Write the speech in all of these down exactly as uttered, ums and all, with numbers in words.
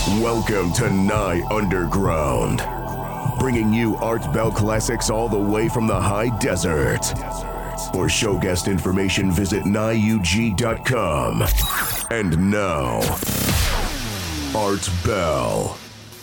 Welcome to Nye Underground, bringing you Art Bell classics all the way from the high desert. For show guest information, visit nye u g dot com. And now, Art Bell.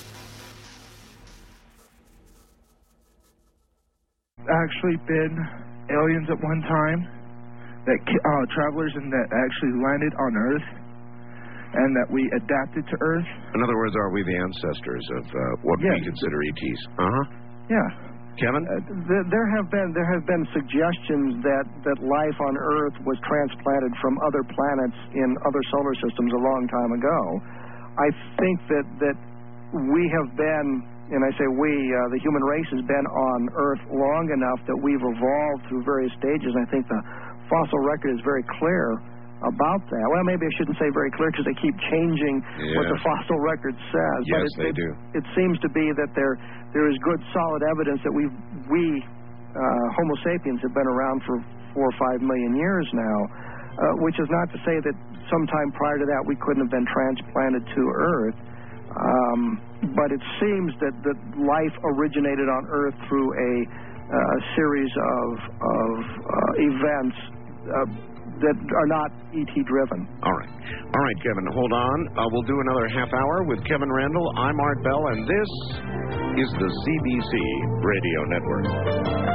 Actually been aliens at one time, that uh, travelers and that actually landed on Earth, and that we adapted to Earth. In other words, are we the ancestors of uh, what yes. we consider E Ts? Uh-huh. Yeah. Kevin? Uh, th- there have been there have been suggestions that, that life on Earth was transplanted from other planets in other solar systems a long time ago. I think that, that we have been, and I say we, uh, the human race has been on Earth long enough that we've evolved through various stages. And I think the fossil record is very clear about that. Well, maybe I shouldn't say very clear because they keep changing yeah. what the fossil record says. Yes, but it, they it, do. It seems to be that there there is good, solid evidence that we we uh, Homo sapiens have been around for four or five million years now, uh, which is not to say that sometime prior to that we couldn't have been transplanted to Earth. Um, but it seems that, that life originated on Earth through a uh, series of of uh, events. Uh, that are not E T driven. All right. All right, Kevin, hold on. Uh, we'll do another half hour with Kevin Randall. I'm Art Bell, and this is the C B C Radio Network.